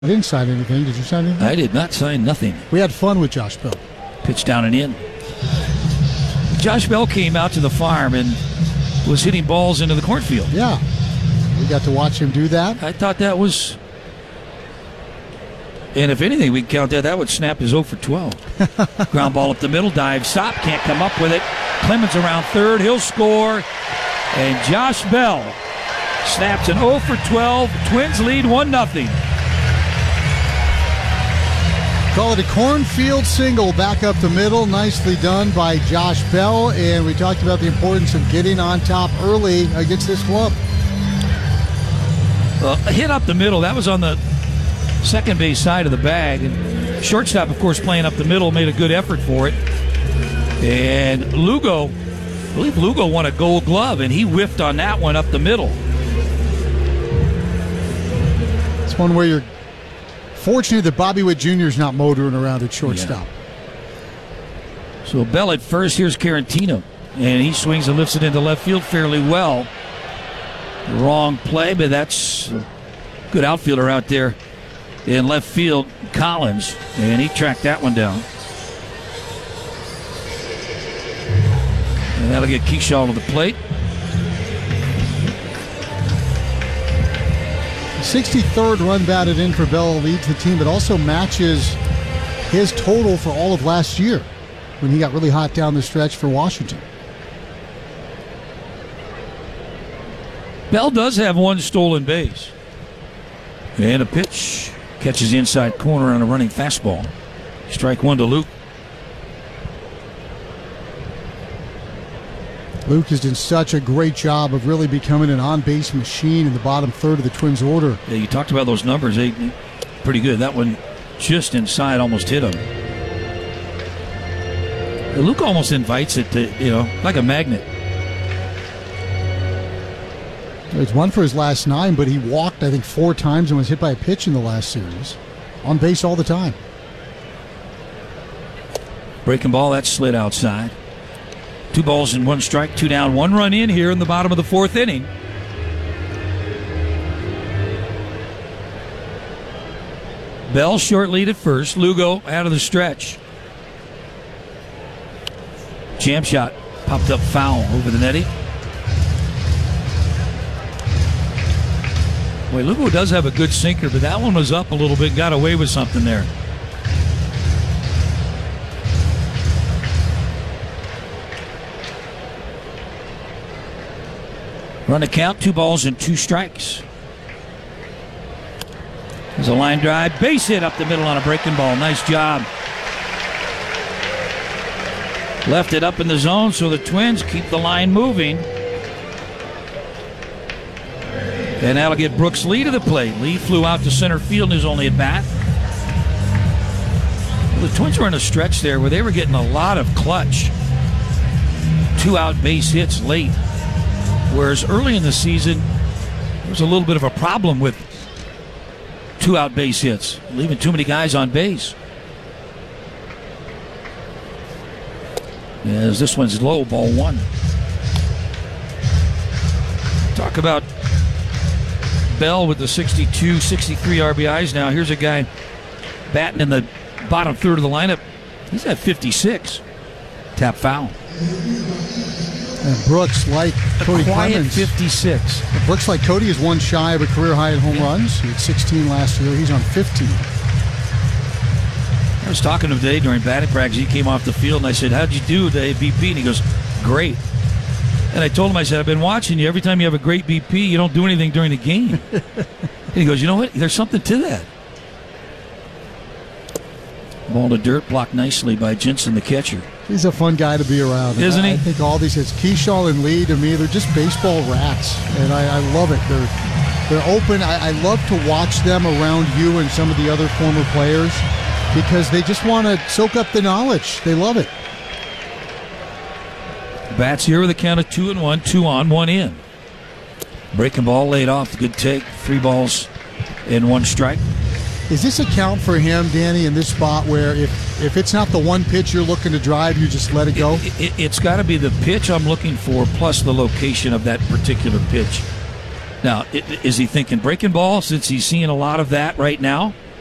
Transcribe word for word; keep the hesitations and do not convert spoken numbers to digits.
I didn't sign anything. Did you sign anything? I did not sign nothing. We had fun with Josh Bell. Pitch down and in. Josh Bell came out to the farm and was hitting balls into the cornfield. Yeah. We got to watch him do that. I thought that was... And if anything, we count that, that would snap his oh for twelve. Ground ball up the middle, dive, stop, can't come up with it. Clemens around third, he'll score. And Josh Bell snaps an oh for twelve. Twins lead one nothing. Call it a cornfield single back up the middle. Nicely done by Josh Bell. And we talked about the importance of getting on top early against this club. Well, a hit up the middle, that was on the second base side of the bag. And shortstop, of course, playing up the middle, made a good effort for it. And Lugo, I believe Lugo won a gold glove, and he whiffed on that one up the middle. It's one where you're fortunate that Bobby Witt Junior is not motoring around at shortstop. Yeah. So Bell at first, here's Carantino. And he swings and lifts it into left field fairly well. Wrong play, but that's a good outfielder out there in left field, Collins. And he tracked that one down. And that'll get Keyshaw to the plate. sixty-third run batted in for Bell leads the team, but also matches his total for all of last year when he got really hot down the stretch for Washington. Bell does have one stolen base. And a pitch catches the inside corner on a running fastball. Strike one to Luke. Luke has done such a great job of really becoming an on-base machine in the bottom third of the Twins' order. Yeah, you talked about those numbers. They pretty good. That one just inside almost hit him. Luke almost invites it to, you know, like a magnet. It's one for his last nine, but he walked, I think, four times and was hit by a pitch in the last series. On base all the time. Breaking ball, that slid outside. Two balls and one strike, two down, one run in here in the bottom of the fourth inning. Bell short lead at first. Lugo out of the stretch. Jam shot popped up foul over the netting. Boy, Lugo does have a good sinker, but that one was up a little bit, got away with something there. Run a count, two balls and two strikes. There's a line drive, base hit up the middle on a breaking ball. Nice job. Left it up in the zone, so the Twins keep the line moving. And that'll get Brooks Lee to the plate. Lee flew out to center field in his only at bat. Well, the Twins were in a stretch there where they were getting a lot of clutch two out base hits late. Whereas early in the season, there was a little bit of a problem with two out base hits, leaving too many guys on base. As this one's low, ball one. Talk about Bell with the sixty-two, sixty-three R B Is now. Here's a guy batting in the bottom third of the lineup. He's at fifty-six. Tap foul. And Brooks, like a Cody quiet Clemens, fifty-six. Brooks, like Cody, is one shy of a career high in home runs. He had sixteen last year. He's on fifteen. I was talking to him today during batting practice. He came off the field, and I said, "How'd you do today, B P?" And he goes, "Great." And I told him, I said, "I've been watching you. Every time you have a great B P, you don't do anything during the game." And he goes, "You know what? There's something to that." Ball to dirt, blocked nicely by Jensen, the catcher. He's a fun guy to be around. Isn't I, he? I think all these hits, Keyshaw and Lee, to me, they're just baseball rats. And I, I love it. They're they're open. I, I love to watch them around you and some of the other former players because they just want to soak up the knowledge. They love it. Bats here with a count of two and one, two on, one in. Breaking ball laid off. Good take. Three balls and one strike. Is this a count for him, Danny, in this spot where if, if it's not the one pitch you're looking to drive, you just let it go? It, it, it's got to be the pitch I'm looking for plus the location of that particular pitch. Now, it, is he thinking breaking ball since he's seeing a lot of that right now?